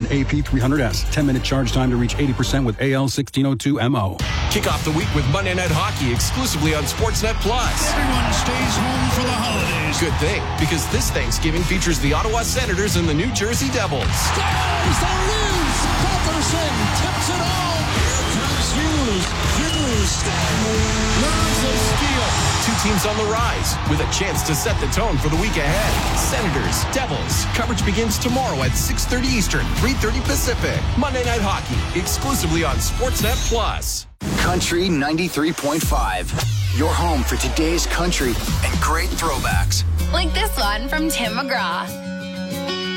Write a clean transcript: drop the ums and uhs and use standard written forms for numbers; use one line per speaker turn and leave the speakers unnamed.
AP300S. 10-minute charge time to reach 80% with AL1602MO.
Kick off the week with Monday Night Hockey exclusively on Sportsnet Plus.
Everyone stays home for the holidays.
Good thing, because this Thanksgiving features the Ottawa Senators and the New Jersey Devils.
There's the loose. Pettersson tips it all. Here comes Hughes. Lots of steel.
Two teams on the rise with a chance to set the tone for the week ahead. Senators, Devils. Coverage begins tomorrow at 6:30 Eastern, 3:30 Pacific. Monday Night Hockey, exclusively on Sportsnet Plus.
Country 93.5. Your home for today's country and great throwbacks.
Like this one from Tim McGraw.